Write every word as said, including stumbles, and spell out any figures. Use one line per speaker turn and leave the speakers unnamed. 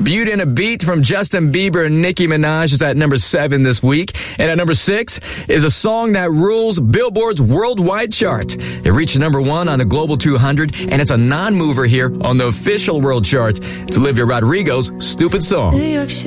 Beauty and a Beat from Justin Bieber and Nicki Minaj is at number seven this week. And at number six is a song that rules Billboard's worldwide chart. It reached number one on the Global two hundred, and it's a non-mover here on the official world chart. It's Olivia Rodrigo's Stupid Song.